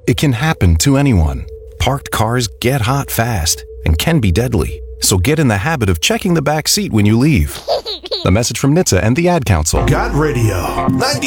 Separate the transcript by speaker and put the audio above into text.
Speaker 1: It can happen to anyone. Parked cars get hot fast and can be deadly. So get in the habit of checking the back seat when you leave. A message from NHTSA and the Ad Council.
Speaker 2: Got Radio 96.9.